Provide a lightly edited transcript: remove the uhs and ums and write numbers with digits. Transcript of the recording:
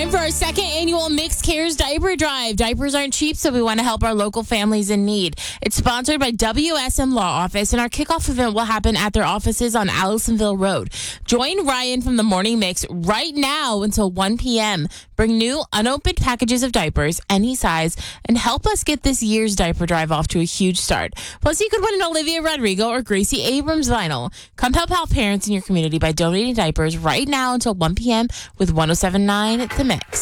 Time for our second annual Mixed Cares Diaper Drive. Diapers aren't cheap, so we want to help our local families in need. It's sponsored by WSM Law Office, and our kickoff event will happen at their offices on Allisonville Road. Join Ryan from the Morning Mix right now until 1 p.m. Bring new, unopened packages of diapers, any size, and help us get this year's diaper drive off to a huge start. Plus, you could win an Olivia Rodrigo or Gracie Abrams vinyl. Come help out parents in your community by donating diapers right now until 1 p.m. with 107.9 The Mix.